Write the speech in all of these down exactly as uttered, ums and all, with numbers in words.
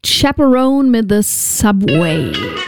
Chaperone mit The Subway.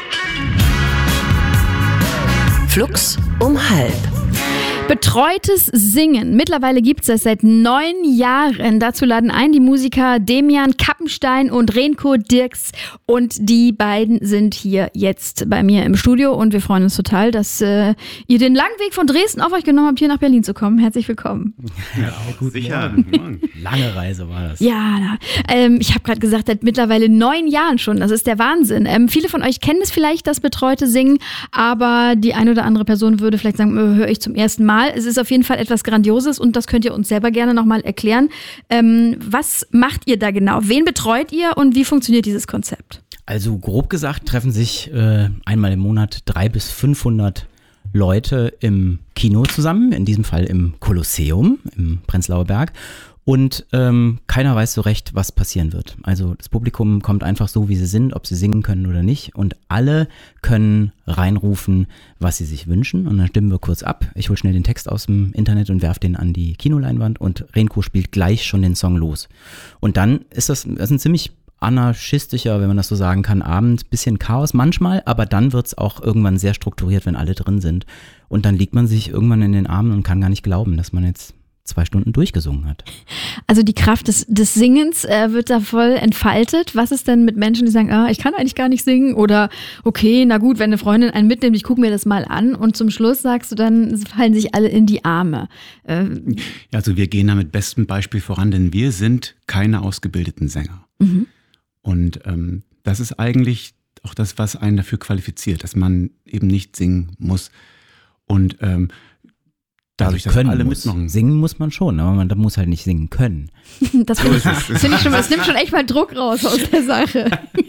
Flux um halb. Betreutes Singen. Mittlerweile gibt es das seit neun Jahren. Dazu laden ein die Musiker Demian Kappenstein und Renko Dirks. Und die beiden sind hier jetzt bei mir im Studio. Und wir freuen uns total, dass äh, ihr den langen Weg von Dresden auf euch genommen habt, hier nach Berlin zu kommen. Herzlich willkommen. Ja, gut, sicher. Lange Reise war das. Ja, ähm, ich habe gerade gesagt, seit mittlerweile neun Jahren schon. Das ist der Wahnsinn. Ähm, viele von euch kennen es vielleicht, das betreute Singen. Aber die eine oder andere Person würde vielleicht sagen, äh, höre ich zum ersten Mal. Es ist auf jeden Fall etwas Grandioses und das könnt ihr uns selber gerne nochmal erklären. Ähm, was macht ihr da genau? Wen betreut ihr und wie funktioniert dieses Konzept? Also grob gesagt treffen sich äh, einmal im Monat drei bis fünfhundert Leute im Kino zusammen, in diesem Fall im Kolosseum im Prenzlauer Berg. Und ähm, keiner weiß so recht, was passieren wird. Also das Publikum kommt einfach so, wie sie sind, ob sie singen können oder nicht. Und alle können reinrufen, was sie sich wünschen. Und dann stimmen wir kurz ab. Ich hole schnell den Text aus dem Internet und werfe den an die Kinoleinwand. Und Renko spielt gleich schon den Song los. Und dann ist das, das ist ein ziemlich anarchistischer, wenn man das so sagen kann, Abend. Bisschen Chaos manchmal, aber dann wird es auch irgendwann sehr strukturiert, wenn alle drin sind. Und dann liegt man sich irgendwann in den Armen und kann gar nicht glauben, dass man jetzt zwei Stunden durchgesungen hat. Also die Kraft des, des Singens äh, wird da voll entfaltet. Was ist denn mit Menschen, die sagen, ah, ich kann eigentlich gar nicht singen oder okay, na gut, wenn eine Freundin einen mitnimmt, ich gucke mir das mal an und zum Schluss sagst du dann, fallen sich alle in die Arme. Ähm. Ja, also wir gehen da mit bestem Beispiel voran, denn wir sind keine ausgebildeten Sänger. Mhm. Und ähm, das ist eigentlich auch das, was einen dafür qualifiziert, dass man eben nicht singen muss. Und ähm, dadurch, also dass alle muss. mitmachen. Singen muss man schon, aber man muss halt nicht singen können. Das finde ich, find ich schon, das nimmt schon echt mal Druck raus aus der Sache.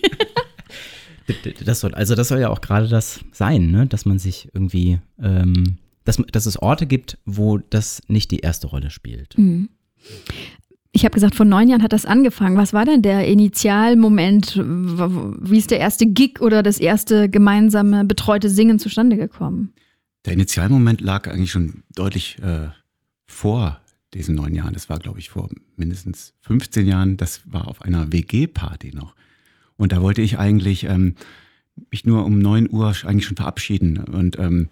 Das soll, also das soll ja auch gerade das sein, ne? Dass man sich irgendwie, ähm, dass, dass es Orte gibt, wo das nicht die erste Rolle spielt. Mhm. Ich habe gesagt, vor neun Jahren hat das angefangen. Was war denn der Initialmoment? Wie ist der erste Gig oder das erste gemeinsame betreute Singen zustande gekommen? Der Initialmoment lag eigentlich schon deutlich äh, vor diesen neun Jahren. Das war, glaube ich, vor mindestens fünfzehn Jahren. Das war auf einer W G-Party noch. Und da wollte ich eigentlich ähm, mich nur um neun Uhr eigentlich schon verabschieden. Und ähm,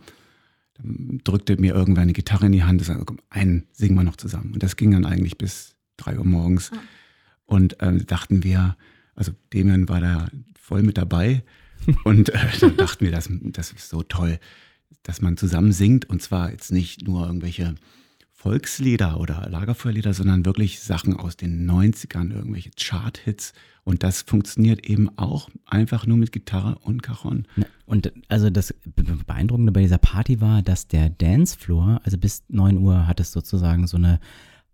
dann drückte mir irgendwer eine Gitarre in die Hand und sagte, komm, einen singen wir noch zusammen. Und das ging dann eigentlich bis drei Uhr morgens. Ah. Und ähm, dachten wir, also Demian war da voll mit dabei. Und äh, dann dachten wir, das, das ist so toll, dass man zusammen singt und zwar jetzt nicht nur irgendwelche Volkslieder oder Lagerfeuerlieder, sondern wirklich Sachen aus den neunzigern, irgendwelche Chart-Hits und das funktioniert eben auch einfach nur mit Gitarre und Cajon. Und also das Beeindruckende bei dieser Party war, dass der Dancefloor, also bis neun Uhr hat es sozusagen so eine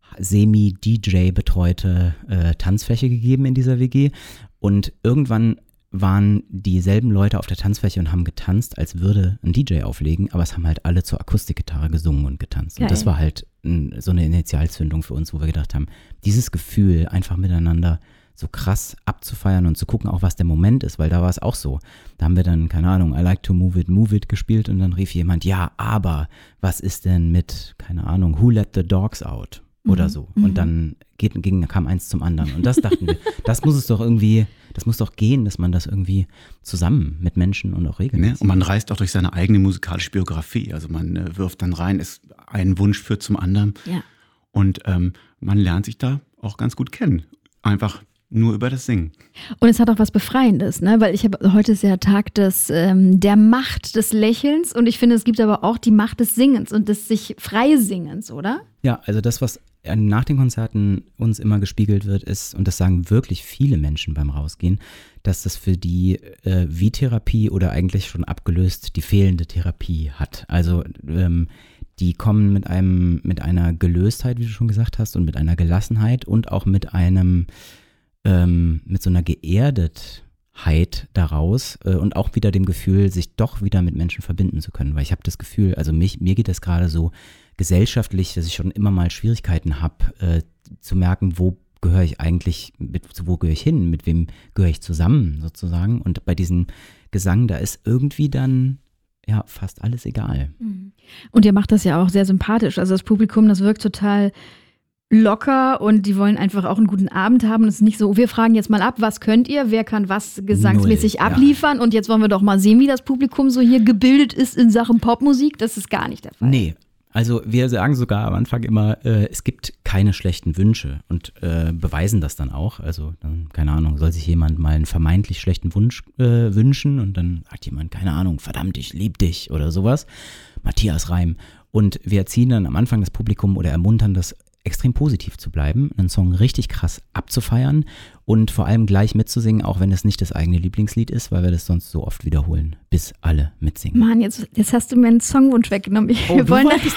semi-D J-betreute äh, Tanzfläche gegeben in dieser W G und irgendwann waren dieselben Leute auf der Tanzfläche und haben getanzt, als würde ein D J auflegen, aber es haben halt alle zur Akustikgitarre gesungen und getanzt. Geil. Und das war halt n, so eine Initialzündung für uns, wo wir gedacht haben, dieses Gefühl, einfach miteinander so krass abzufeiern und zu gucken, auch was der Moment ist, weil da war es auch so. Da haben wir dann, keine Ahnung, I like to move it, move it gespielt und dann rief jemand, ja, aber was ist denn mit, keine Ahnung, who let the dogs out? Oder so. Mhm. Und dann geht, ging, kam eins zum anderen. Und das dachten wir, das muss es doch irgendwie, das muss doch gehen, dass man das irgendwie zusammen mit Menschen und auch regeln. Ne? Und man reist auch durch seine eigene musikalische Biografie. Also man äh, wirft dann rein, ist ein Wunsch führt zum anderen. Ja. Und ähm, man lernt sich da auch ganz gut kennen. Einfach nur über das Singen. Und es hat auch was Befreiendes, ne? Weil ich habe, heute ist ja Tag des, ähm, der Macht des Lächelns und ich finde, es gibt aber auch die Macht des Singens und des sich Freisingens, oder? Ja, also das, was nach den Konzerten uns immer gespiegelt wird, ist, und das sagen wirklich viele Menschen beim Rausgehen, dass das für die äh, wie Therapie oder eigentlich schon abgelöst die fehlende Therapie hat. Also ähm, die kommen mit einem, mit einer Gelöstheit, wie du schon gesagt hast, und mit einer Gelassenheit und auch mit einem ähm, mit so einer Geerdetheit daraus äh, und auch wieder dem Gefühl, sich doch wieder mit Menschen verbinden zu können. Weil ich habe das Gefühl, also mich, mir geht das gerade so gesellschaftlich, dass ich schon immer mal Schwierigkeiten habe, äh, zu merken, wo gehöre ich eigentlich, mit, wo gehöre ich hin, mit wem gehöre ich zusammen sozusagen. Und bei diesem Gesang, da ist irgendwie dann ja fast alles egal. Und ihr macht das ja auch sehr sympathisch. Also das Publikum, das wirkt total locker und die wollen einfach auch einen guten Abend haben. Und es ist nicht so, wir fragen jetzt mal ab, was könnt ihr, wer kann was gesangsmäßig Null, abliefern ja. und jetzt wollen wir doch mal sehen, wie das Publikum so hier gebildet ist in Sachen Popmusik. Das ist gar nicht der Fall. Nee. Also wir sagen sogar am Anfang immer, äh, es gibt keine schlechten Wünsche und äh, beweisen das dann auch. Also dann, keine Ahnung, soll sich jemand mal einen vermeintlich schlechten Wunsch äh, wünschen und dann sagt jemand, keine Ahnung, verdammt, ich lieb dich oder sowas. Matthias Reim. Und wir erziehen dann am Anfang das Publikum oder ermuntern das, extrem positiv zu bleiben, einen Song richtig krass abzufeiern und vor allem gleich mitzusingen, auch wenn es nicht das eigene Lieblingslied ist, weil wir das sonst so oft wiederholen, bis alle mitsingen. Mann, jetzt, jetzt hast du mir einen Songwunsch weggenommen. Oh, wir, wollen wolltest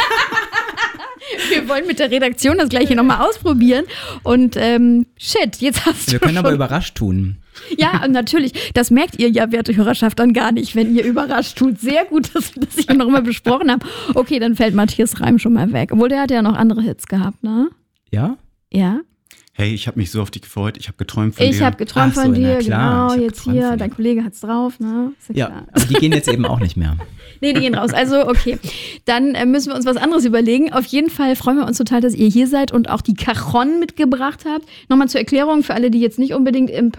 wir wollen mit der Redaktion das gleiche nochmal ausprobieren und ähm, shit, jetzt hast Wir du können schon... aber überrascht tun. Ja, natürlich. Das merkt ihr ja, werte Hörerschaft, dann gar nicht, wenn ihr überrascht tut. Sehr gut, dass wir das hier noch mal besprochen haben. Okay, dann fällt Matthias Reim schon mal weg. Obwohl, der hat ja noch andere Hits gehabt, ne? Ja? Ja. Hey, ich habe mich so auf dich gefreut. Ich habe geträumt von dir. Ich habe geträumt Ach so, von na dir, klar. Ich genau, hab jetzt geträumt hier, von dein dir. Kollege hat's drauf, ne? Ist ja, Ja, klar. aber die gehen jetzt eben auch nicht mehr. Nee, die gehen raus. Also, okay. Dann äh, müssen wir uns was anderes überlegen. Auf jeden Fall freuen wir uns total, dass ihr hier seid und auch die Cajon mitgebracht habt. Nochmal zur Erklärung für alle, die jetzt nicht unbedingt im